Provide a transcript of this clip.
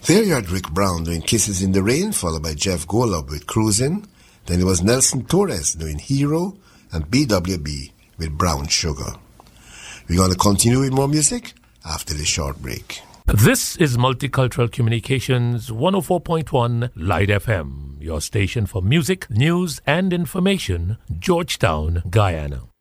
There you had Rick Brown doing Kisses in the Rain, followed by Jeff Golub with Cruisin'. Then it was Nelson Torres doing Hero, and BWB with Brown Sugar. We're going to continue with more music after this short break. This is Multicultural Communications 104.1 Light FM, your station for music, news and information, Georgetown, Guyana.